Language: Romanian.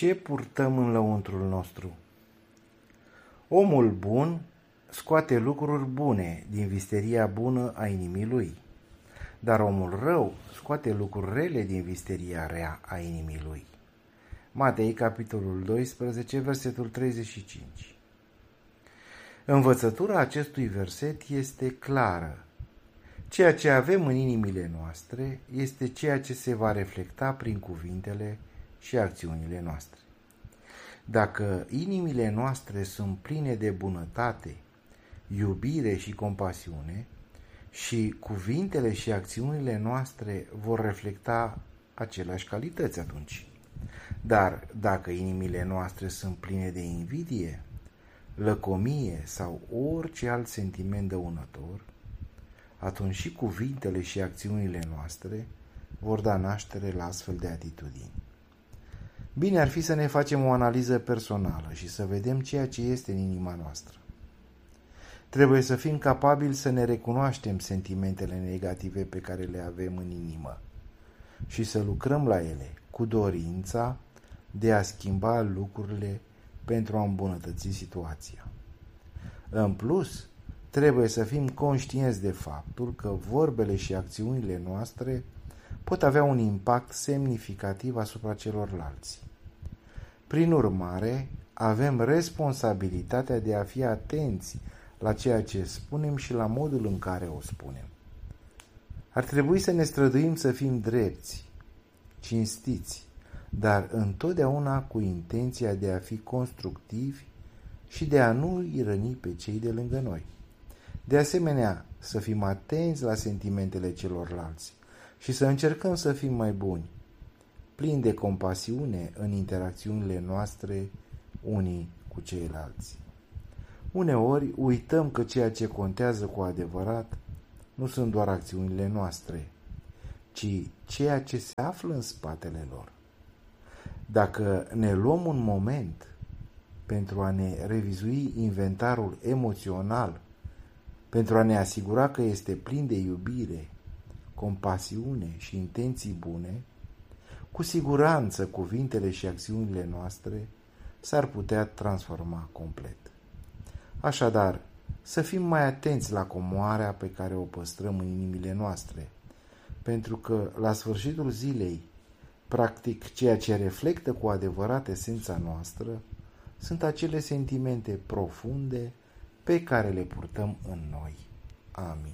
Ce purtăm în lăuntrul nostru? Omul bun scoate lucruri bune din visteria bună a inimii lui, dar omul rău scoate lucruri rele din visteria rea a inimii lui. Matei, capitolul 12, versetul 35. Învățătura acestui verset este clară. Ceea ce avem în inimile noastre este ceea ce se va reflecta prin cuvintele și acțiunile noastre. Dacă inimile noastre sunt pline de bunătate, iubire și compasiune, și cuvintele și acțiunile noastre vor reflecta aceleași calități atunci. Dar dacă inimile noastre sunt pline de invidie, lăcomie sau orice alt sentiment dăunător, atunci și cuvintele și acțiunile noastre vor da naștere la astfel de atitudini. Bine ar fi să ne facem o analiză personală și să vedem ceea ce este în inima noastră. Trebuie să fim capabili să ne recunoaștem sentimentele negative pe care le avem în inimă și să lucrăm la ele cu dorința de a schimba lucrurile pentru a îmbunătăți situația. În plus, trebuie să fim conștienți de faptul că vorbele și acțiunile noastre pot avea un impact semnificativ asupra celorlalți. Prin urmare, avem responsabilitatea de a fi atenți la ceea ce spunem și la modul în care o spunem. Ar trebui să ne străduim să fim drepți, cinstiți, dar întotdeauna cu intenția de a fi constructivi și de a nu îi răni pe cei de lângă noi. De asemenea, să fim atenți la sentimentele celorlalți și să încercăm să fim mai buni, plini de compasiune în interacțiunile noastre unii cu ceilalți. Uneori uităm că ceea ce contează cu adevărat nu sunt doar acțiunile noastre, ci ceea ce se află în spatele lor. Dacă ne luăm un moment pentru a ne revizui inventarul emoțional, pentru a ne asigura că este plin de iubire, compasiune și intenții bune, cu siguranță cuvintele și acțiunile noastre s-ar putea transforma complet. Așadar, să fim mai atenți la comoarea pe care o păstrăm în inimile noastre, pentru că, la sfârșitul zilei, practic, ceea ce reflectă cu adevărat esența noastră sunt acele sentimente profunde pe care le purtăm în noi. Amin.